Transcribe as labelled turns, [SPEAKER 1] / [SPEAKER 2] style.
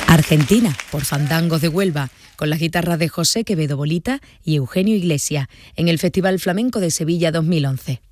[SPEAKER 1] Argentina, por Fandangos de Huelva, con las guitarras de José Quevedo Bolita y Eugenio Iglesias, en el Festival Flamenco de Sevilla 2011.